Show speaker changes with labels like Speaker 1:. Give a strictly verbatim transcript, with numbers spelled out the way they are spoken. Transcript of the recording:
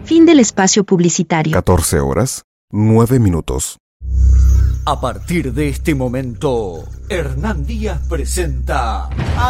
Speaker 1: Fin del espacio publicitario.
Speaker 2: catorce horas, nueve minutos.
Speaker 3: A partir de este momento, Hernán Díaz presenta